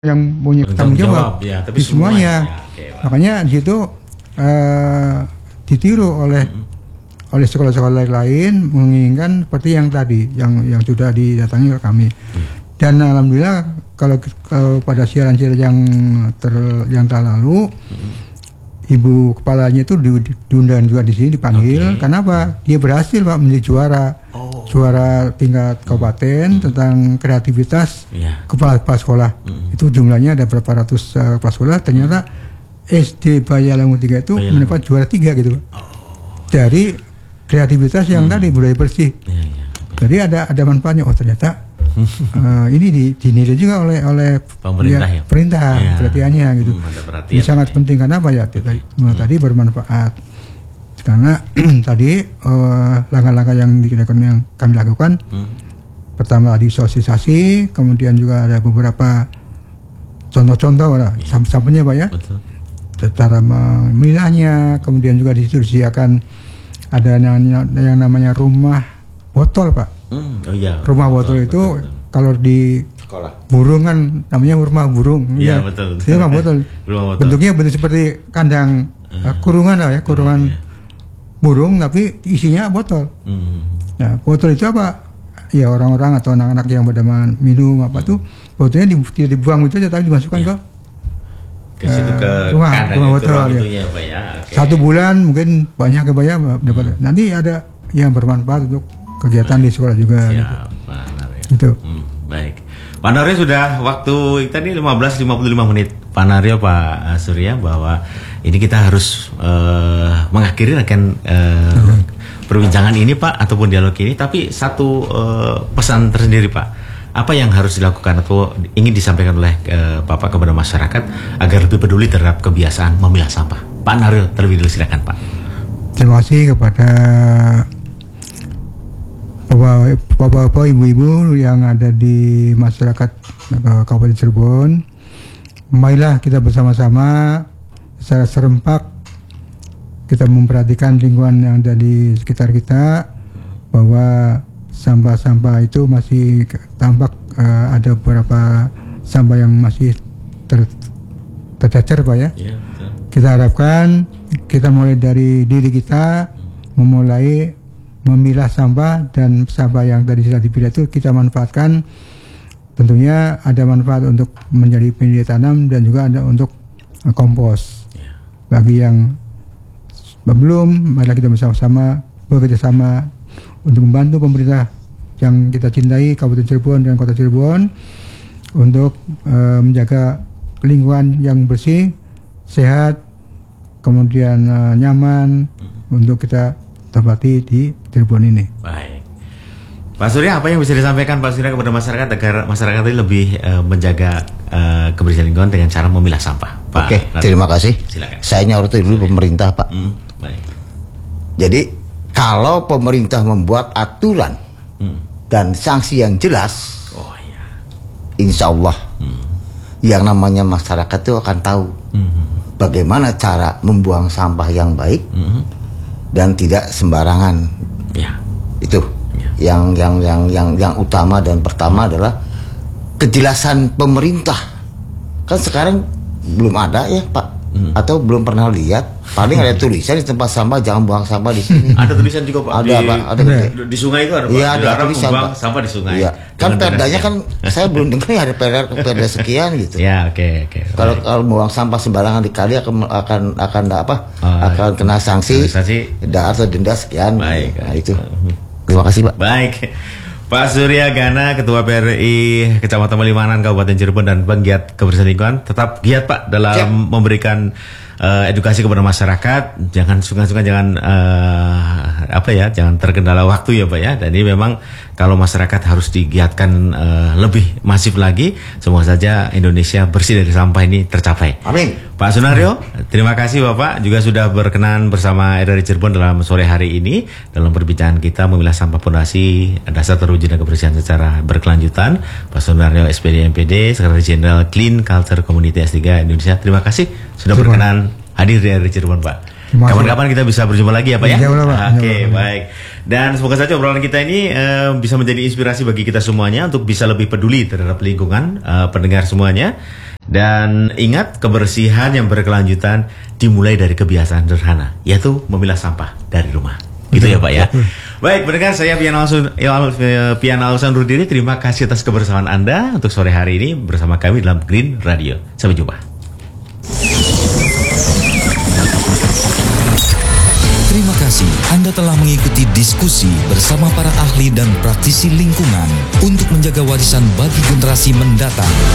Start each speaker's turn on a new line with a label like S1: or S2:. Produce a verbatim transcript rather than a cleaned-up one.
S1: yang punya tanggung jawab, jawab
S2: ya, tapi
S1: di semuanya.
S2: semuanya. Ya, okay,
S1: makanya di situ uh, ditiru oleh hmm. oleh sekolah-sekolah lain menginginkan seperti yang tadi yang yang sudah didatangi oleh kami. Hmm. Dan alhamdulillah kalau, kalau pada siaran-siaran yang ter yang terlalu hmm. ibu kepalanya itu di, diundang juga di sini dipanggil. Okay. Kenapa? Dia berhasil Pak menjadi juara. Oh. Juara tingkat kabupaten hmm. tentang kreativitas yeah. kepala-kepala sekolah. Hmm. Itu jumlahnya ada berapa ratus uh, kepala sekolah. Ternyata S D Bayalangu tiga itu Bayalangu. mendapat juara tiga gitu Pak. Oh. Dari kreativitas yang hmm. tadi budaya bersih. Yeah, yeah. Jadi ada ada manfaatnya. Oh ternyata uh, ini di, dinilai juga oleh oleh
S2: pemerintah ya, ya?
S1: perintah ya. perhatiannya gitu. Hmm, ini sangat penting karena apa ya? Tadi, hmm. tadi bermanfaat. Karena tadi uh, langkah-langkah yang yang kami lakukan, hmm. pertama tadi sosialisasi, kemudian juga ada beberapa contoh-contoh lah, yeah. sampelnya Pak ya, betul. Cara memilahnya, kemudian juga disediakan ada yang, yang namanya rumah botol Pak. Hmm. Oh, iya. Rumah botol betul, itu betul, betul. Kalau di sekolah burung kan namanya rumah burung.
S2: Iya ya. betul.
S1: betul. Rumah botol. Rumah botol. Bentuknya bentuk seperti kandang uh, kurungan lah ya, kurungan. Uh, yeah. burung tapi isinya botol. Hmm. Nah, botol itu apa? Ya orang-orang atau anak-anak yang berdeman minum apa hmm. tuh botolnya di, tidak dibuang itu aja tapi dimasukkan ya. ke
S2: ke situ ke
S1: uh, rumah, rumah botol ya.
S2: Ya, ya. Okay.
S1: Satu bulan mungkin banyak ke banyak dapat. Hmm. Nanti ada yang bermanfaat untuk kegiatan baik. di sekolah juga.
S2: Siap,
S1: gitu.
S2: Pak Naryo.
S1: Gitu.
S2: Hmm, baik. Pak Naryo sudah waktu tadi lima belas lima puluh lima menit. Pak Naryo, Pak Surya bahwa ini kita harus uh, mengakhiri akan uh, hmm. perbincangan ini Pak ataupun dialog ini, tapi satu uh, pesan tersendiri Pak, apa yang harus dilakukan atau ingin disampaikan oleh uh, Bapak kepada masyarakat agar lebih peduli terhadap kebiasaan memilah sampah. Pak Naryo terlebih dulu silakan Pak.
S1: Terima kasih kepada bapak-bapak, ibu-ibu yang ada di masyarakat uh, Kabupaten Cirebon. Marilah kita bersama-sama secara serempak kita memperhatikan lingkungan yang ada di sekitar kita, bahwa sampah-sampah itu masih tampak uh, ada beberapa sampah yang masih ter, tercecer Pak ya. Yeah, kita harapkan kita mulai dari diri kita, memulai memilah sampah, dan sampah yang tadi sudah dipilah itu kita manfaatkan. Tentunya ada manfaat untuk menjadi pendidik tanam dan juga ada untuk uh, kompos. Yeah. Bagi yang belum, mari kita bersama-sama bekerja sama untuk membantu pemerintah yang kita cintai Kabupaten Cirebon dan Kota Cirebon untuk uh, menjaga lingkungan yang bersih, sehat, kemudian uh, nyaman mm-hmm. untuk kita tempati di Cirebon ini.
S2: Baik. Pak Surya, apa yang bisa disampaikan Pak Surya kepada masyarakat agar masyarakat ini lebih uh, menjaga uh, kebersihan lingkungan dengan cara memilah sampah? Pak,
S3: Oke,
S2: Naryo.
S3: terima kasih.
S2: Silakan.
S3: Saya nyoroti dulu pemerintah Pak. Hmm,
S2: baik.
S3: Jadi kalau pemerintah membuat aturan hmm. dan sanksi yang jelas, oh, iya. insya Allah hmm. yang namanya masyarakat itu akan tahu hmm. bagaimana cara membuang sampah yang baik hmm. dan tidak sembarangan.
S2: Ya.
S3: Itu. Yang yang yang yang yang utama dan pertama adalah kejelasan pemerintah. Kan sekarang belum ada ya Pak, hmm. atau belum pernah lihat. Paling ada tulisan di tempat sampah jangan buang sampah di sini.
S2: Ada tulisan juga Pak.
S3: Ada
S2: di,
S3: Pak. Ada
S2: di, di sungai itu ada Pak.
S3: Iya ada tulisan
S2: Pak.
S3: Sampah
S2: di sungai.
S3: Iya. Kan perdanya kan saya belum dengar ya ada perda perda sekian gitu.
S2: Ya oke okay, oke. Okay,
S3: kalau right. kalau buang sampah sembarangan di kali akan akan akan apa? Oh, akan kena sanksi. Sanksi. Atau denda sekian.
S2: Baik.
S3: Nah itu. Terima kasih Pak.
S2: Baik, Pak Surya Gana, Ketua P R I Kecamatan Palimanan, Kabupaten Cirebon dan penggiat kebersihan lingkungan, tetap giat Pak dalam Siap. memberikan uh, edukasi kepada masyarakat. Jangan sungkan-sungkan, jangan uh, apa ya, jangan terkendala waktu ya Pak ya. Dan ini memang kalau masyarakat harus digiatkan uh, lebih masif lagi. Semoga saja Indonesia bersih dari sampah ini tercapai.
S3: Amin.
S2: Pak Sunaryo, terima kasih Bapak juga sudah berkenan bersama R R I Cirebon dalam sore hari ini dalam perbincangan kita memilah sampah pondasi dasar terwujudnya kebersihan secara berkelanjutan. Pak Sunaryo S P D M P D, Sekretaris Jenderal Clean Culture Community S tiga Indonesia. Terima kasih sudah Cirebon. berkenan hadir di R R I Cirebon Pak. Kapan-kapan kita bisa berjumpa lagi ya Pak ya. Oke, okay, baik. Dan semoga saja obrolan kita ini uh, bisa menjadi inspirasi bagi kita semuanya untuk bisa lebih peduli terhadap lingkungan, uh, pendengar semuanya. Dan ingat, kebersihan yang berkelanjutan dimulai dari kebiasaan sederhana, yaitu memilah sampah dari rumah. Gitu ya Pak ya. Baik, pendengar, saya Pian Alson, Pian Alson Rudiri. Terima kasih atas kebersamaan Anda untuk sore hari ini bersama kami dalam Green Radio. Sampai jumpa.
S4: Terima kasih Anda telah mengikuti diskusi bersama para ahli dan praktisi lingkungan untuk menjaga warisan bagi generasi mendatang.